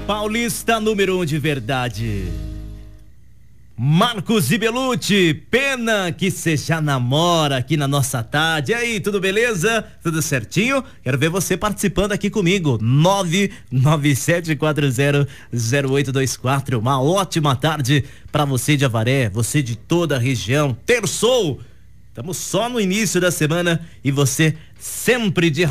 Paulista número 1 de verdade. Marcos e Belucci, pena que você já namora aqui na nossa tarde. E aí, tudo beleza? Tudo certinho? Quero ver você participando aqui comigo. 997400824. Uma ótima tarde pra você de Avaré, você de toda a região. Terçou! Estamos só no início da semana e você sempre de